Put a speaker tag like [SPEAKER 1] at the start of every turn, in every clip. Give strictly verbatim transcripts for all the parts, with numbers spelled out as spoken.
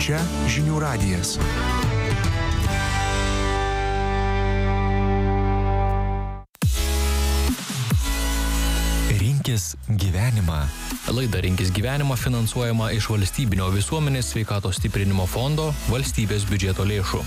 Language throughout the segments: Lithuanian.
[SPEAKER 1] Čia žinių radijas. Rinkis gyvenimą.
[SPEAKER 2] Laida Rinkis gyvenimą finansuojama iš valstybinio visuomenės sveikatos stiprinimo fondo valstybės biudžeto lėšų.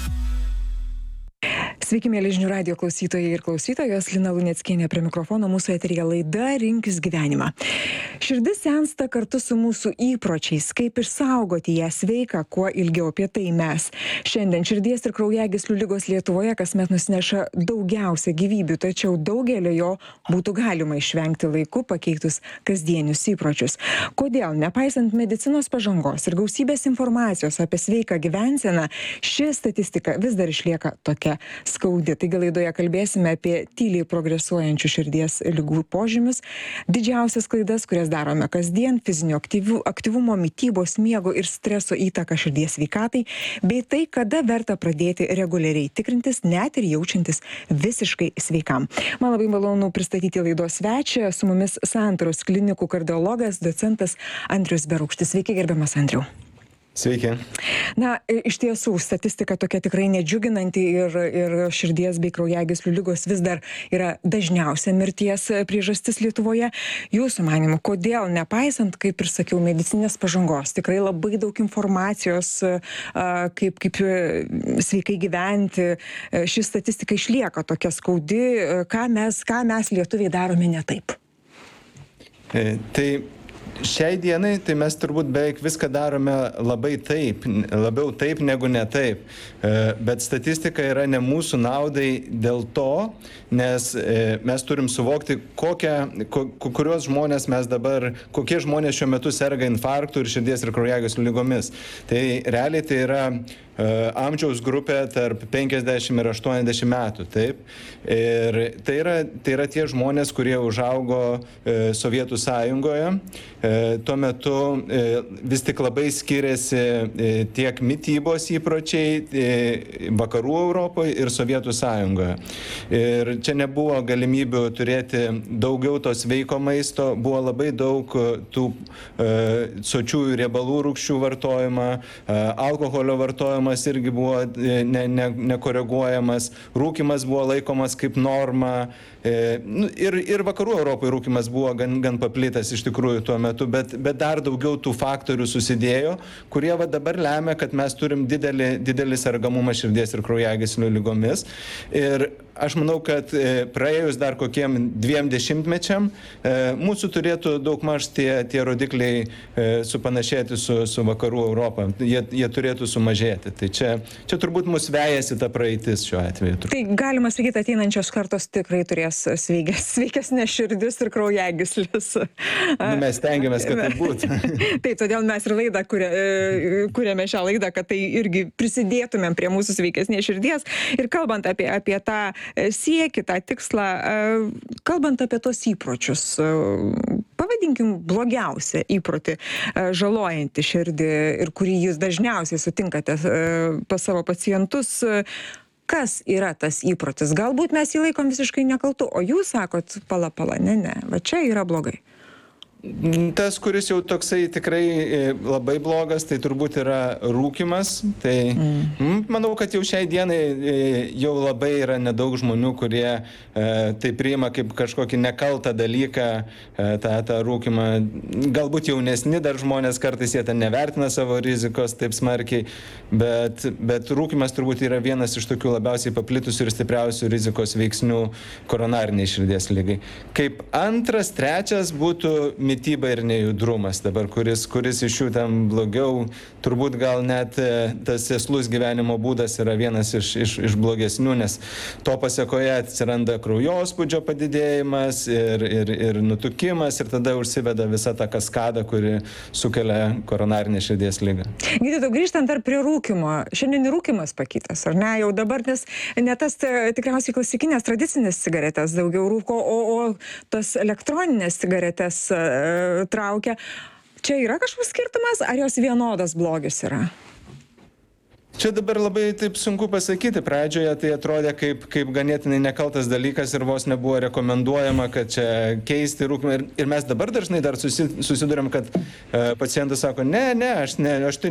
[SPEAKER 3] Sveiki, mėly žinių radijo klausytojai ir klausytojos. Lina Luneckienė prie mikrofono, mūsų eteryje laida Rinkis gyvenimą. Širdis sensta kartu su mūsų įpročiais. Kaip išsaugoti ją sveiką, kuo ilgiau, apie tai mes. Šiandien širdies ir kraujagyslių ligos Lietuvoje kasmet nusineša daugiausia gyvybių, tačiau daugelio jo būtų galima išvengti laiku pakeitus kasdienius įpročius. Kodėl, nepaisant medicinos pažangos ir gausybės informacijos apie sveiką gyvenseną, ši statistika vis dar išlieka tokia skaudi. Taigi laidoje kalbėsime apie tyliai progresuojančių širdies ligų požymius, didžiausias klaidas, kurias darome kasdien, fizinio aktyvių, aktyvumo, mitybos, miego ir streso įtaką širdies sveikatai, bei tai, kada verta pradėti reguliariai tikrintis, net ir jaučiantis visiškai sveikam. Man labai malonu pristatyti laidos svečią, su mumis Santaros klinikų kardiologas, docentas Andrius Berukštis. Sveiki, gerbiamas Andriau.
[SPEAKER 4] Sveiki.
[SPEAKER 3] Na, iš tiesų, statistika tokia tikrai nedžiuginanti ir, ir širdies bei kraujagyslių ligos vis dar yra dažniausia mirties priežastis Lietuvoje. Jūsų manymu, kodėl, nepaisant, kaip ir sakiau, medicinės pažangos, tikrai labai daug informacijos, kaip, kaip sveikai gyventi, ši statistika išlieka tokia skaudi, ką mes, ką mes lietuviai darome ne taip?
[SPEAKER 4] E, tai Šiai dienai tai mes turbūt beveik viską darome labai taip, labiau taip negu ne taip. Bet statistika yra ne mūsų naudai dėl to, nes mes turim suvokti, kokią, kurios žmonės mes dabar, kokie žmonės šiuo metu serga infarktų ir širdies ir kraujagyslių ligomis. Tai realiai tai yra amžiaus grupė tarp penkiasdešimt ir aštuoniasdešimt metų, taip. Ir tai yra, tai yra tie žmonės, kurie užaugo e, Sovietų Sąjungoje. E, tuo metu e, vis tik labai skiriasi e, tiek mitybos įpročiai e, vakarų Europoje ir Sovietų Sąjungoje. Ir čia nebuvo galimybių turėti daugiau to sveiko maisto, buvo labai daug tų e, sočiųjų riebalų rūgščių vartojama, e, alkoholio vartojama irgi buvo ne, ne, nekoreguojamas, rūkymas buvo laikomas kaip norma e, ir, ir vakarų Europoje rūkymas buvo gan, gan paplitęs iš tikrųjų tuo metu, bet, bet dar daugiau tų faktorių susidėjo, kurie va dabar lemia, kad mes turim didelį, didelį sergamumą širdies ir kraujagyslių ligomis. Ir aš manau, kad e, praėjus dar kokiem dviem dešimtmečiam e, mūsų turėtų daugmaž tie, tie rodikliai e, supanašėti su, su vakarų Europą. Jie, jie turėtų sumažėti. Tai čia, čia turbūt mus vejasi ta praeitis šiuo atveju.
[SPEAKER 3] Tai galima sakyti, ateinančios kartos tikrai turės sveikas, sveikesnė širdis ir kraujagyslis.
[SPEAKER 4] Nu, mes stengiamės, kad tai būtų.
[SPEAKER 3] Taip, todėl mes ir laidą kuriame šią laidą, kad tai irgi prisidėtumėm prie mūsų sveikesnės širdies. Ir kalbant apie, apie tą siekį, tą tikslą, kalbant apie tos įpročius, pavadinkim blogiausią įprotį žalojantį širdį ir kurį jūs dažniausiai sutinkate pas savo pacientus, kas yra tas įprotis? Galbūt mes jį laikom visiškai nekaltu, o jūs sakot, pala, pala, ne, ne, va čia yra blogai.
[SPEAKER 4] Tas, kuris jau toksai tikrai labai blogas, tai turbūt yra rūkymas. Tai mm. manau, kad jau šiai dienai jau labai yra nedaug žmonių, kurie e, tai priima kaip kažkokį nekaltą dalyką, e, tą, tą rūkymą. Galbūt jaunesni dar žmonės kartais jie ten nevertina savo rizikos taip smarkiai, bet, bet rūkymas turbūt yra vienas iš tokių labiausiai paplitusių ir stipriausių rizikos veiksnių koronariniai širdies ligai. Kaip antras, trečias būtų mityba ir nejudrumas dabar, kuris, kuris iš jų ten blogiau, turbūt gal net tas sėslus gyvenimo būdas yra vienas iš, iš, iš blogesnių, nes to pasiekoje atsiranda kraujospūdžio padidėjimas ir, ir, ir nutukimas ir tada užsiveda visa ta kaskada, kuri sukelia koronarinę širdies ligą.
[SPEAKER 3] Gydytojau, grįžtant dar prie rūkymo, šiandien rūkymas pakytas, ar ne? Jau dabar nes ne tas tikriausiai klasikinės tradicinės cigaretės daugiau rūko, o, o tas elektroninės cigaretės traukia. Čia yra kažkoks skirtumas, ar jos vienodas blogis yra?
[SPEAKER 4] Čia dabar labai taip sunku pasakyti. Pradžioje tai atrodė kaip, kaip ganėtinai nekaltas dalykas ir vos nebuvo rekomenduojama, kad čia keisti rūkymą. Ir, ir mes dabar dažnai dar susi, susidurėm, kad e, pacientas sako, ne, ne, aš, ne, aš tai